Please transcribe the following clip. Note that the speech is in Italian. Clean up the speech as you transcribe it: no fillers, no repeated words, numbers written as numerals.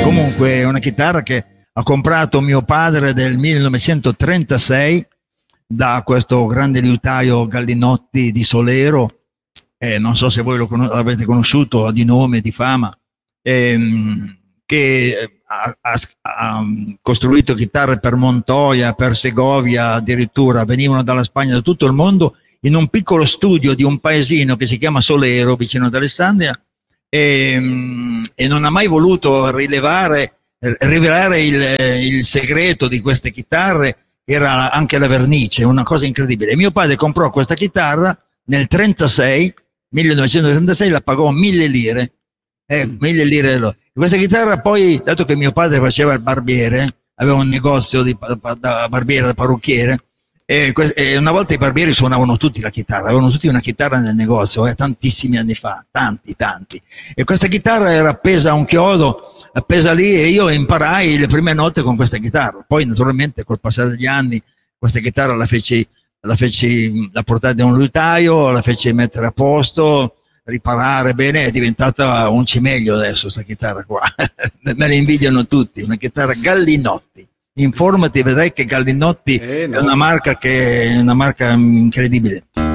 Comunque è una chitarra che ha comprato mio padre del 1936 da questo grande liutaio Gallinotti di Solero, non so se voi l'avete conosciuto di nome, di fama, che ha costruito chitarre per Montoya, per Segovia, addirittura venivano dalla Spagna, da tutto il mondo, in un piccolo studio di un paesino che si chiama Solero, vicino ad Alessandria, e non ha mai voluto rivelare il segreto di queste chitarre, era anche la vernice, una cosa incredibile. E mio padre comprò questa chitarra nel 1936, la pagò 1.000 lire. 1.000 lire. Questa chitarra poi, dato che mio padre faceva il barbiere, aveva un negozio da barbiere, da parrucchiere, e una volta i barbieri suonavano tutti la chitarra, avevano tutti una chitarra nel negozio, tantissimi anni fa, tanti. E questa chitarra era appesa a un chiodo, appesa lì, e io imparai le prime note con questa chitarra. Poi naturalmente col passare degli anni questa chitarra la portai da un liutaio, la feci mettere a posto, riparare bene, è diventata un cimelio adesso questa chitarra qua. Me la invidiano tutti, una chitarra Gallinotti. Informati, vedrai che Gallinotti è una marca incredibile.